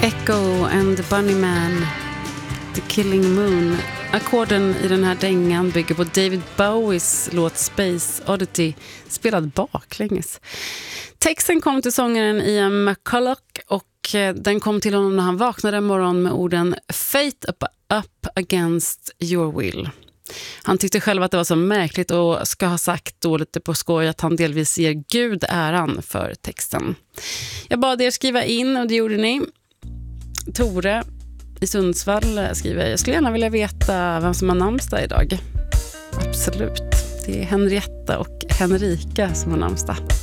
Echo and the Bunnyman, The Killing Moon. Ackorden i den här dängan bygger på David Bowies låt Space Oddity, spelad baklänges. Texten kom till sångaren Ian McCulloch och den kom till honom när han vaknade en morgon med orden Fate up against your will. Han tyckte själv att det var så märkligt och ska ha sagt då lite på skoj att han delvis ger Gud äran för texten. Jag bad er skriva in och det gjorde ni. Tore i Sundsvall skriver: jag skulle gärna vilja veta vem som har namnsdag idag. Absolut, det är Henrietta och Henrika som har namnsdag.